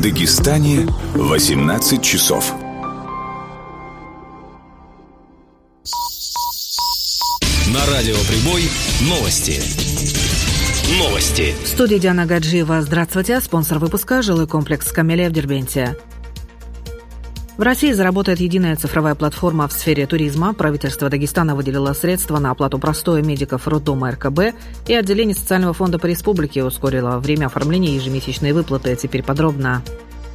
Дагестане 18 часов. На радио Прибой новости. В студии Диана Гаджиева. Здравствуйте. Спонсор выпуска – жилой комплекс «Камелия» в Дербенте. В России заработает единая цифровая платформа в сфере туризма. Правительство Дагестана выделило средства на оплату простоя медиков роддома РКБ, и отделение социального фонда по республике ускорило время оформления ежемесячной выплаты. Теперь подробно.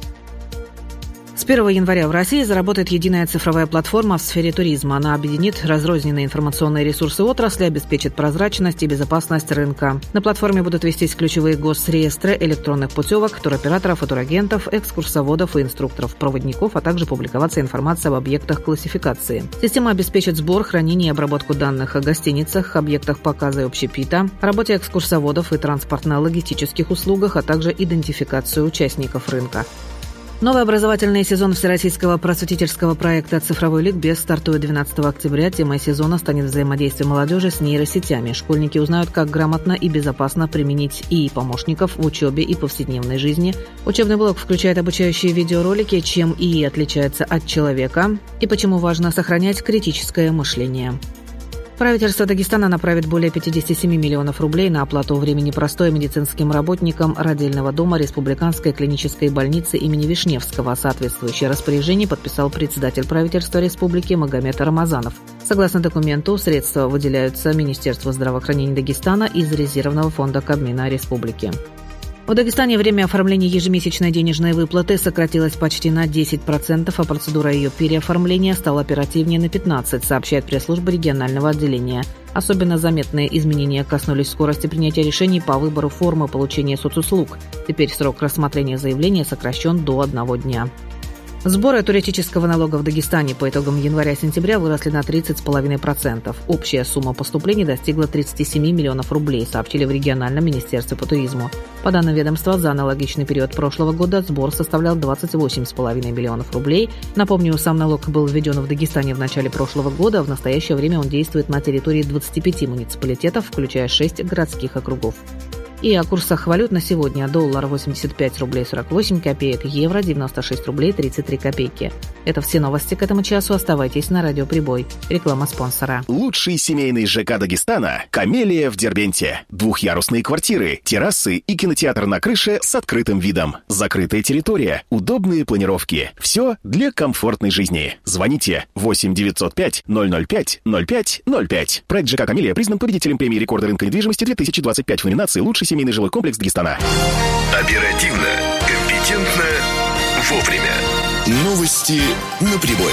С 1 января в России заработает единая цифровая платформа в сфере туризма. Она объединит разрозненные информационные ресурсы отрасли, обеспечит прозрачность и безопасность рынка. На платформе будут вестись ключевые госреестры электронных путевок, туроператоров и турагентов, экскурсоводов и инструкторов-проводников, а также публиковаться информация об объектах классификации. Система обеспечит сбор, хранение и обработку данных о гостиницах, объектах показа и общепита, работе экскурсоводов и транспортно-логистических услугах, а также идентификацию участников рынка. Новый образовательный сезон всероссийского просветительского проекта «Цифровой ликбез» стартует 12 октября. Темой сезона станет взаимодействие молодежи с нейросетями. Школьники узнают, как грамотно и безопасно применить ИИ-помощников в учебе и повседневной жизни. Учебный блок включает обучающие видеоролики, чем ИИ отличается от человека и почему важно сохранять критическое мышление. Правительство Дагестана направит более 57 миллионов рублей на оплату времени простоя медицинским работникам родильного дома Республиканской клинической больницы имени Вишневского. Соответствующее распоряжение подписал председатель правительства республики Магомед Рамазанов. Согласно документу, средства выделяются Министерству здравоохранения Дагестана из резервного фонда Кабмина республики. В Дагестане время оформления ежемесячной денежной выплаты сократилось почти на 10%, а процедура ее переоформления стала оперативнее на 15%, сообщает пресс-служба регионального отделения. Особенно заметные изменения коснулись скорости принятия решений по выбору формы получения соцуслуг. Теперь срок рассмотрения заявления сокращен до 1 дня. Сборы туристического налога в Дагестане по итогам января-сентября выросли на 30,5%. Общая сумма поступлений достигла 37 миллионов рублей, сообщили в региональном министерстве по туризму. По данным ведомства, за аналогичный период прошлого года сбор составлял 28,5 миллионов рублей. Напомню, сам налог был введен в Дагестане в начале прошлого года. В настоящее время он действует на территории 25 муниципалитетов, включая 6 городских округов. И о курсах валют на сегодня. Доллар 85 рублей 48 копеек, евро 96 рублей 33 копейки. Это все новости к этому часу. Оставайтесь на радио Прибой. Реклама спонсора. Лучший семейный ЖК Дагестана – «Камелия» в Дербенте. Двухъярусные квартиры, террасы и кинотеатр на крыше с открытым видом. Закрытая территория, удобные планировки. Все для комфортной жизни. Звоните 8 905 005 05 05. Проект ЖК «Камелия» признан победителем премии рекорда рынка недвижимости 2025 в номинации «Лучший семейный жилой комплекс Дагестана». Оперативно, компетентно, вовремя. Новости на Прибое.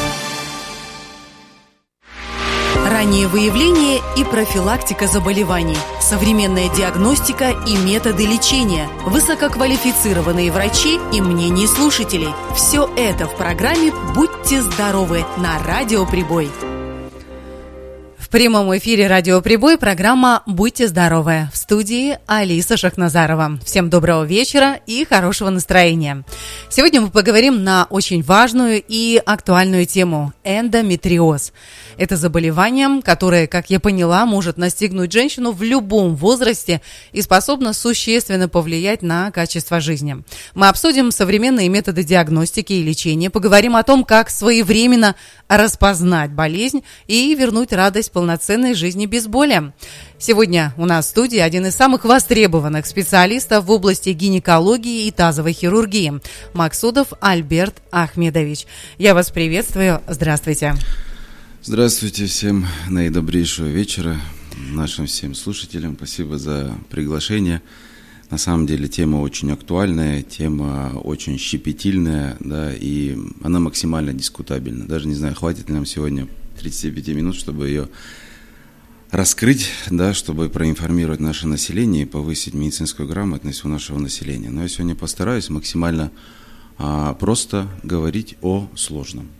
Раннее выявление и профилактика заболеваний, современная диагностика и методы лечения, высококвалифицированные врачи и мнения слушателей. Все это в программе «Будьте здоровы» на радио Прибой. В прямом эфире радио Прибой программа «Будьте здоровы». В студии Алиса Шахназарова. Всем доброго вечера и хорошего настроения. Сегодня мы поговорим на очень важную и актуальную тему – эндометриоз. Это заболевание, которое, как я поняла, может настигнуть женщину в любом возрасте и способно существенно повлиять на качество жизни. Мы обсудим современные методы диагностики и лечения, поговорим о том, как своевременно распознать болезнь и вернуть радость полноценной жизни без боли. Сегодня у нас в студии один из самых востребованных специалистов в области гинекологии и тазовой хирургии – Максудов Альберт Ахмедович. Я вас приветствую. Здравствуйте. Здравствуйте всем. Наидобрейшего вечера нашим всем слушателям. Спасибо за приглашение. На самом деле тема очень актуальная, тема очень щепетильная, да, и она максимально дискутабельна. Даже не знаю, хватит ли нам сегодня 35 минут, чтобы ее раскрыть, да, чтобы проинформировать наше население и повысить медицинскую грамотность у нашего населения. Но я сегодня постараюсь максимально просто говорить о сложном.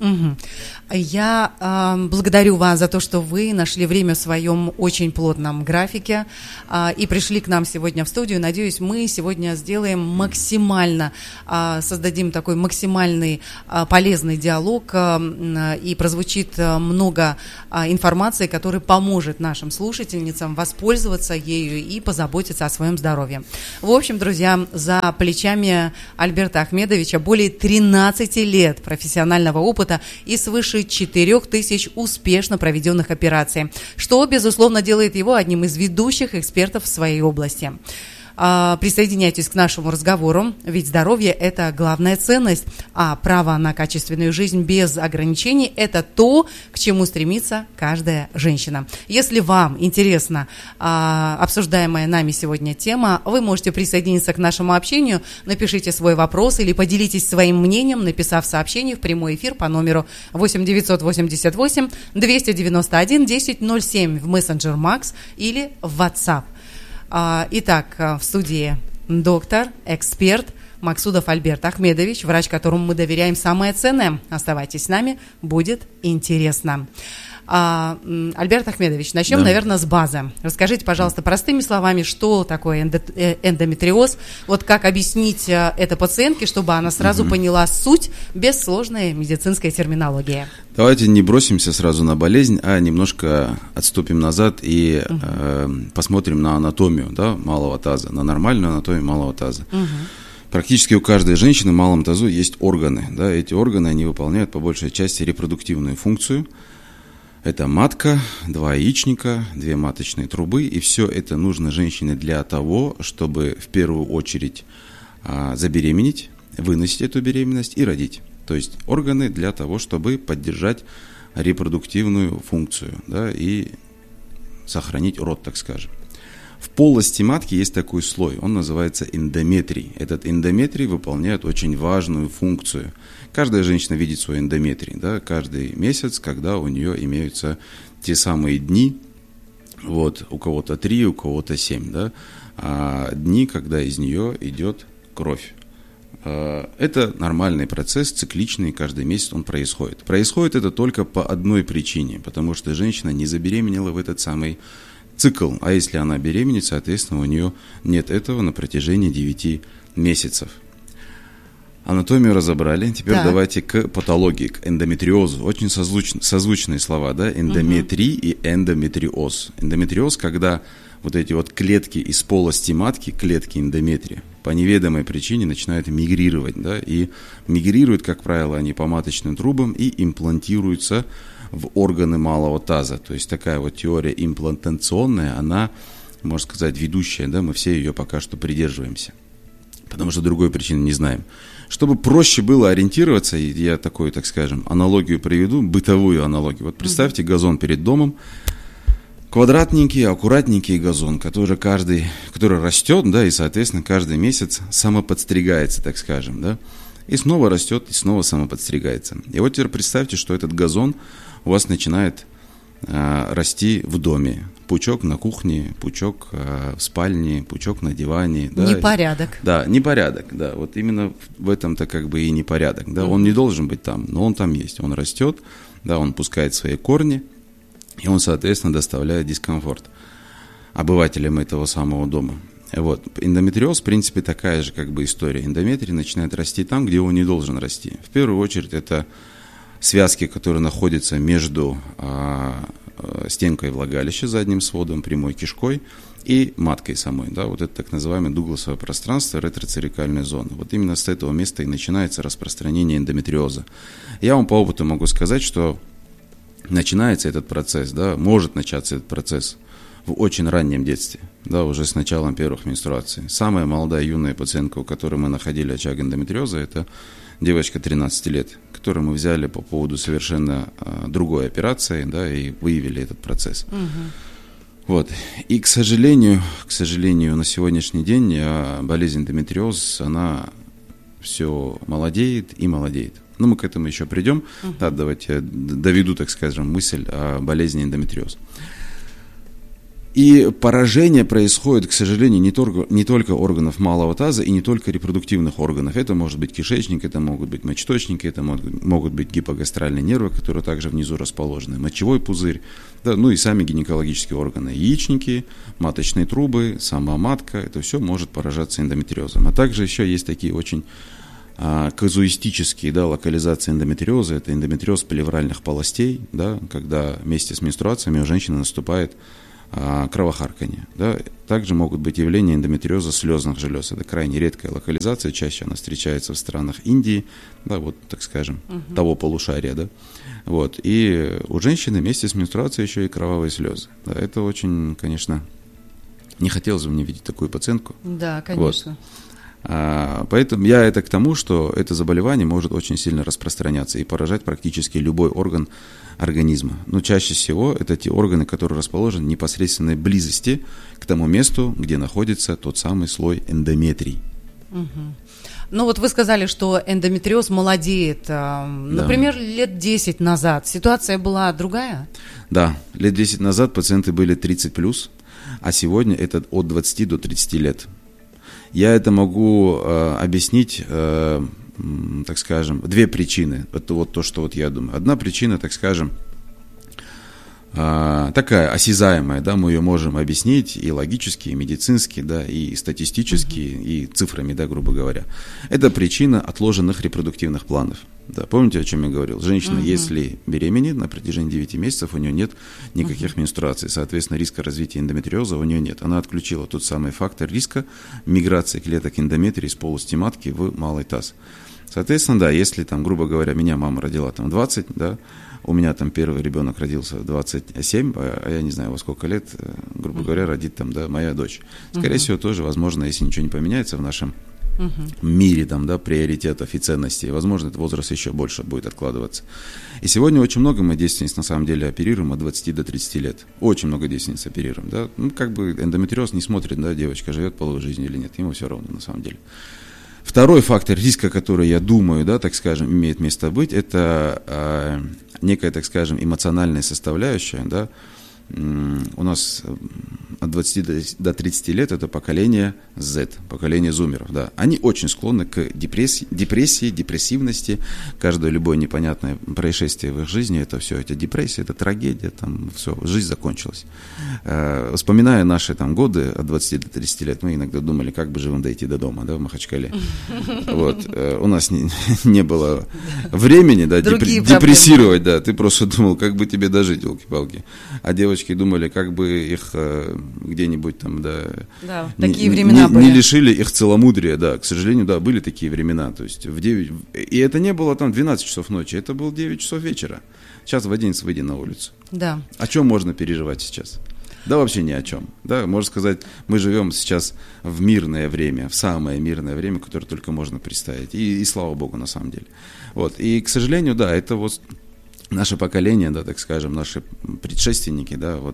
Я благодарю вас за то, что вы нашли время в своем очень плотном графике и пришли к нам сегодня в студию. Надеюсь, мы сегодня сделаем максимально, создадим такой максимальный полезный диалог и прозвучит много информации, которая поможет нашим слушательницам воспользоваться ею и позаботиться о своем здоровье. В общем, друзья, за плечами Альберта Ахмедовича более 13 лет профессионального опыта и свыше 4000 успешно проведенных операций, что, безусловно, делает его одним из ведущих экспертов в своей области. Присоединяйтесь к нашему разговору, ведь здоровье – это главная ценность, а право на качественную жизнь без ограничений – это то, к чему стремится каждая женщина. Если вам интересна обсуждаемая нами сегодня тема, вы можете присоединиться к нашему общению, напишите свой вопрос или поделитесь своим мнением, написав сообщение в прямой эфир по номеру 8 988 291 1007 в мессенджер Макс или в WhatsApp. Итак, в студии доктор, эксперт Максудов Альберт Ахмедович, врач, которому мы доверяем самое ценное. Оставайтесь с нами, будет интересно. Альберт Ахмедович, начнем, наверное, с базы. Расскажите, пожалуйста, простыми словами, что такое эндометриоз, вот как объяснить это пациентке, чтобы она сразу поняла суть без сложной медицинской терминологии. Давайте не бросимся сразу на болезнь, а немножко отступим назад и посмотрим на анатомию, да, малого таза, на нормальную анатомию малого таза. Практически у каждой женщины в малом тазу есть органы. Да, эти органы, они выполняют по большей части репродуктивную функцию. Это матка, 2 яичника, 2 маточные трубы, и все это нужно женщине для того, чтобы в первую очередь забеременеть, выносить эту беременность и родить. То есть органы для того, чтобы поддержать репродуктивную функцию, да, и сохранить род, так скажем. В полости матки есть такой слой, он называется эндометрий. Этот эндометрий выполняет очень важную функцию. Каждая женщина видит свой эндометрий, да, каждый месяц, когда у нее имеются те самые дни, вот, у кого-то 3, у кого-то 7, да, дни, когда из нее идет кровь. Это нормальный процесс, цикличный, каждый месяц он происходит. Происходит это только по одной причине, потому что женщина не забеременела в этот самый цикл, а если она беременеет, соответственно, у нее нет этого на протяжении 9 месяцев. Анатомию разобрали, теперь давайте к патологии, к эндометриозу. Очень созвучные слова, да, эндометрий и эндометриоз. Эндометриоз, когда вот эти вот клетки из полости матки, клетки эндометрия, по неведомой причине начинают мигрировать, да, и мигрируют, как правило, они по маточным трубам и имплантируются в органы малого таза. То есть такая вот теория имплантационная, она, можно сказать, ведущая, да, мы все ее пока что придерживаемся, потому что другой причины не знаем. Чтобы проще было ориентироваться, я такую, так скажем, аналогию приведу, бытовую аналогию. Вот представьте газон перед домом, квадратненький, аккуратненький газон, который растет, да, и, соответственно, каждый месяц самоподстригается, так скажем, да, и снова растет, и снова самоподстригается. И вот теперь представьте, что этот газон у вас начинает расти в доме. Пучок на кухне, пучок в спальне, пучок на диване. Да. Непорядок. Да, непорядок, да. Вот именно в этом-то как бы и непорядок. Да. Он не должен быть там, но он там есть. Он растет, да, он пускает свои корни, и он, соответственно, доставляет дискомфорт обывателям этого самого дома. Вот. Эндометриоз, в принципе, такая же как бы история. Эндометрий начинает расти там, где он не должен расти. В первую очередь, это связки, которые находятся между стенкой влагалища, задним сводом, прямой кишкой и маткой самой. Да? Вот это так называемое дугласовое пространство, ретроцервикальная зона. Вот именно с этого места и начинается распространение эндометриоза. Я вам по опыту могу сказать, что начинается этот процесс, да, может начаться этот процесс в очень раннем детстве, да, уже с началом первых менструаций. Самая молодая юная пациентка, у которой мы находили очаг эндометриоза, это девочка 13 лет, которую мы взяли по поводу совершенно другой операции, да, и выявили этот процесс. Вот. И, к сожалению, на сегодняшний день болезнь эндометриоз, она все молодеет и молодеет. Но мы к этому еще придем. Да, давайте я доведу, так скажем, мысль о болезни эндометриоз. И поражение происходит, к сожалению, не только органов малого таза и не только репродуктивных органов. Это может быть кишечник, это могут быть мочеточники, это могут быть гипогастральные нервы, которые также внизу расположены, мочевой пузырь, да, ну и сами гинекологические органы, яичники, маточные трубы, сама матка, это все может поражаться эндометриозом. А также еще есть такие очень казуистические, да, локализации эндометриоза, это эндометриоз плевральных полостей, да, когда вместе с менструациями у женщины наступает кровохарканье. Да. Также могут быть явления эндометриоза слезных желез. Это крайне редкая локализация, чаще она встречается в странах Индии, да, вот, так скажем, того полушария. Да. Вот. И у женщины вместе с менструацией еще и кровавые слезы. Да. Это очень, конечно, не хотелось бы мне видеть такую пациентку. Да, конечно. Вот. Поэтому я это к тому, что это заболевание может очень сильно распространяться и поражать практически любой орган организма. Но чаще всего это те органы, которые расположены в непосредственной близости к тому месту, где находится тот самый слой эндометрий. Угу. Ну вот вы сказали, что эндометриоз молодеет. Например, лет 10 назад ситуация была другая? Да, лет 10 назад пациенты были 30+, а сегодня это от 20 до 30 лет. Я это могу объяснить, так скажем, две причины. Это вот то, что вот я думаю. Одна причина, так скажем, такая осязаемая, да, мы ее можем объяснить и логически, и медицински, да, и статистически, и цифрами, да, грубо говоря. Это причина отложенных репродуктивных планов. Да, помните, о чем я говорил? Женщина, если беременеет на протяжении 9 месяцев, у нее нет никаких менструаций, соответственно, риска развития эндометриоза у нее нет. Она отключила тот самый фактор риска миграции клеток эндометрия из полости матки в малый таз. Соответственно, да, если там, грубо говоря, меня мама родила там 20, да, у меня там первый ребенок родился в 27, а я не знаю, во сколько лет, грубо говоря, родит там, да, моя дочь. Скорее всего, тоже, возможно, если ничего не поменяется в нашем мире там, да, приоритетов и ценностей, возможно, этот возраст еще больше будет откладываться. И сегодня очень много мы девственниц на самом деле оперируем от 20 до 30 лет. Очень много девственниц оперируем, да. Ну, как бы эндометриоз не смотрит, да, девочка живет половой жизнью или нет, ему все равно на самом деле. Второй фактор риска, который, я думаю, да, так скажем, имеет место быть, это некая, так скажем, эмоциональная составляющая, да. У нас от 20 до 30 лет это поколение Z, поколение зумеров, да. Они очень склонны к депрессии, депрессивности. Каждое любое непонятное происшествие в их жизни, это все, это депрессия, это трагедия, там все, жизнь закончилась. Вспоминая наши там годы от 20 до 30 лет, мы иногда думали, как бы живым дойти до дома, да, в Махачкале. Вот. У нас не было времени, да, депрессировать, да. Ты просто думал, как бы тебе дожить, елки-палки. А девочки думали, как бы их где-нибудь там, да, такие времена были. Не лишили их целомудрия, да, к сожалению, да, были такие времена, то есть в 9, и это не было там 12 часов ночи, это было 9 часов вечера, сейчас в 11 выйди на улицу. Да. О чем можно переживать сейчас? Да вообще ни о чем, да, можно сказать, мы живем сейчас в мирное время, в самое мирное время, которое только можно представить, и слава Богу на самом деле, вот, и, к сожалению, да, это вот наше поколение, да, так скажем, наши предшественники, да, вот,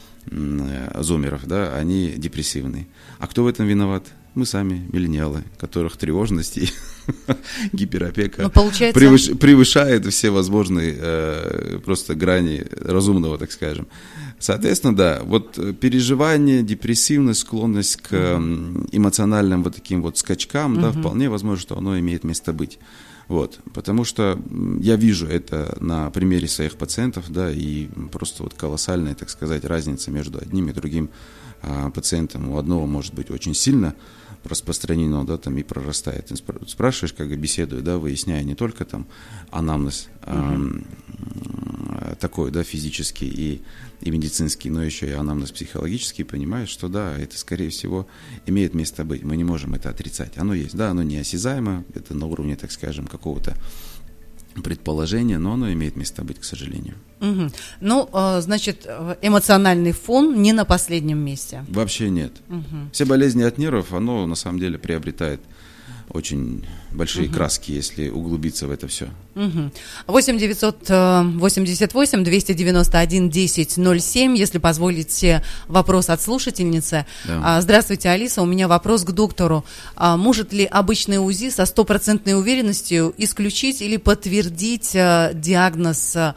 зумеров, да, они депрессивные. А кто в этом виноват? Мы сами, миллениалы, которых тревожность и гиперопека превышает все возможные просто грани разумного, так скажем. Соответственно, да, вот переживание, депрессивность, склонность к эмоциональным вот таким вот скачкам, да, вполне возможно, что оно имеет место быть. Вот, потому что я вижу это на примере своих пациентов, да, и просто вот колоссальная, так сказать, разница между одним и другим пациентом. У одного может быть очень сильно распространено, да, там и прорастает. Ты спрашиваешь, как бы беседуя, да, выясняя не только там анамнез такой, да, физический и медицинский, но еще и анамнез психологический, понимаешь, что да, это, скорее всего, имеет место быть. Мы не можем это отрицать. Оно есть, да, оно неосязаемо, это на уровне, так скажем, какого-то предположения, но оно имеет место быть, к сожалению. Ну, значит, эмоциональный фон не на последнем месте. Вообще нет. Все болезни от нервов, оно на самом деле приобретает очень большие краски, если углубиться в это все. 8 988 291 10 07, если позволите, вопрос от слушательницы. Да. Здравствуйте, Алиса, у меня вопрос к доктору. Может ли обычное УЗИ со 100% уверенностью исключить или подтвердить диагноз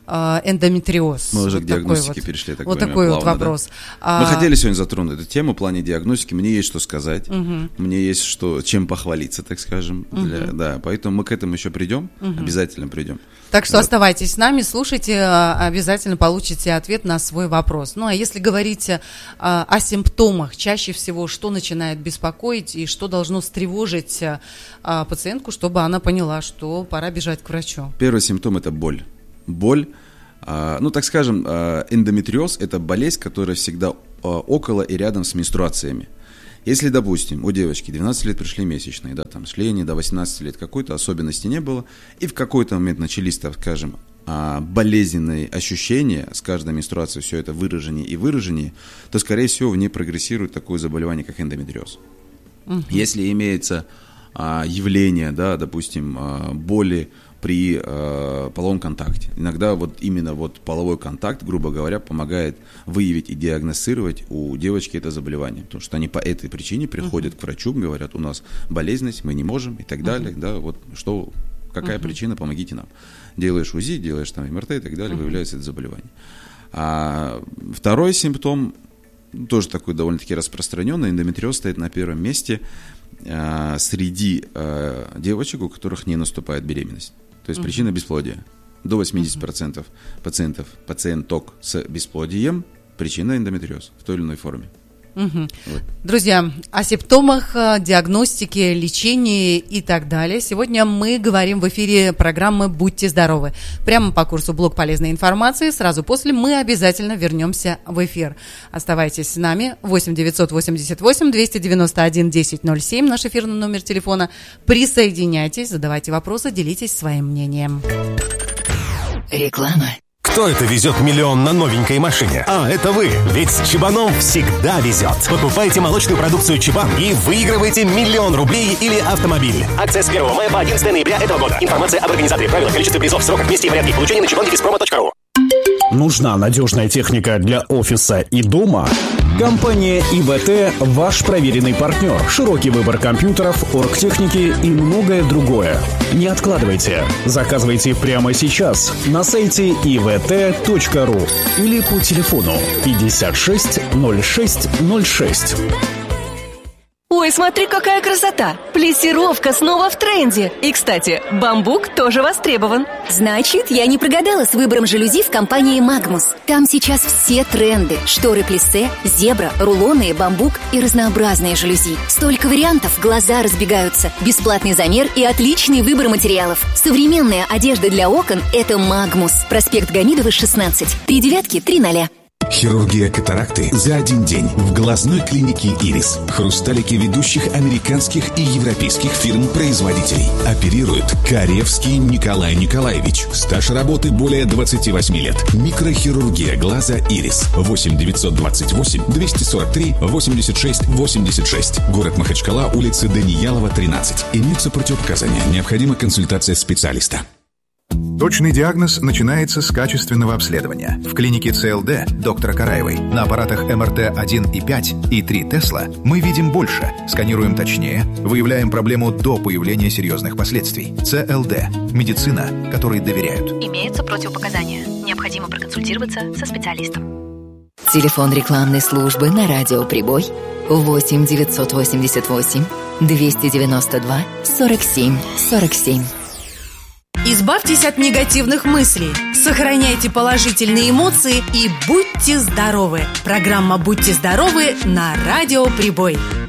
эндометриоз. Мы уже вот к диагностике вот, перешли. Вот такой вот вопрос. Да? Мы хотели сегодня затронуть эту тему в плане диагностики. Мне есть что сказать, мне есть чем похвалиться, так скажем. Да, поэтому мы к этому еще придем, обязательно придем. Так что оставайтесь с нами, слушайте, обязательно получите ответ на свой вопрос. Ну, а если говорить о симптомах, чаще всего что начинает беспокоить и что должно встревожить пациентку, чтобы она поняла, что пора бежать к врачу? Первый симптом – это боль. Боль, ну, так скажем, эндометриоз – это болезнь, которая всегда около и рядом с менструациями. Если, допустим, у девочки 12 лет пришли месячные, да, там, шли они до 18 лет, какой-то особенности не было, и в какой-то момент начались, так скажем, болезненные ощущения, с каждой менструацией все это выраженнее, то, скорее всего, в ней прогрессирует такое заболевание, как эндометриоз. Если имеется явление, да, допустим, боли при половом контакте. Иногда вот именно вот половой контакт, грубо говоря, помогает выявить и диагностировать у девочки это заболевание. Потому что они по этой причине приходят к врачу, говорят, у нас болезненность, мы не можем и так далее. Да, вот какая причина, помогите нам. Делаешь УЗИ, делаешь там МРТ и так далее, выявляется это заболевание. А второй симптом, тоже такой довольно-таки распространенный, эндометриоз стоит на первом месте среди девочек, у которых не наступает беременность. То есть причина бесплодия. До 80% пациенток с бесплодием причина эндометриоз в той или иной форме. Вот. Друзья, о симптомах, диагностике, лечении и так далее. Сегодня мы говорим в эфире программы «Будьте здоровы». Прямо по курсу «Блок полезной информации». Сразу после мы обязательно вернемся в эфир. Оставайтесь с нами. 8-988-291-10-07. Наш эфирный номер телефона. Присоединяйтесь, задавайте вопросы, делитесь своим мнением. Реклама. Кто это везет миллион на новенькой машине? А, это вы! Ведь с Чебаном всегда везет. Покупайте молочную продукцию Чебан и выигрывайте 1 000 000 рублей или автомобиль. Акция с 1 мая по 11 ноября этого года. Информация об организаторе, правилах, количестве призов, сроках, месте и порядке получения на чебан-promo.ru. Нужна надежная техника для офиса и дома? Компания ИВТ – ваш проверенный партнер. Широкий выбор компьютеров, оргтехники и многое другое. Не откладывайте. Заказывайте прямо сейчас на сайте ivt.ru или по телефону 56 06 06. Ой, смотри, какая красота! Плессировка снова в тренде. И, кстати, бамбук тоже востребован. Значит, я не прогадала с выбором жалюзи в компании «Магмус». Там сейчас все тренды. Шторы плиссе, зебра, рулоны, бамбук и разнообразные жалюзи. Столько вариантов, глаза разбегаются. Бесплатный замер и отличный выбор материалов. Современная одежда для окон – это «Магмус». Проспект Гамидова, 16. 3930. Хирургия катаракты за один день в глазной клинике «Ирис». Хрусталики ведущих американских и европейских фирм-производителей. Оперирует Каревский Николай Николаевич. Стаж работы более 28 лет. Микрохирургия глаза «Ирис». 8 928 243 86 86. Город Махачкала, улица Даниялова, 13. Имеются противопоказания. Необходима консультация специалиста. Точный диагноз начинается с качественного обследования. В клинике ЦЛД доктора Караевой на аппаратах МРТ-1 и 5 и 3 Тесла мы видим больше, сканируем точнее, выявляем проблему до появления серьезных последствий. ЦЛД – медицина, которой доверяют. Имеются противопоказания. Необходимо проконсультироваться со специалистом. Телефон рекламной службы на радио «Прибой» 8 988 292 47 47. Избавьтесь от негативных мыслей, сохраняйте положительные эмоции и будьте здоровы. Программа «Будьте здоровы» на радио «Прибой».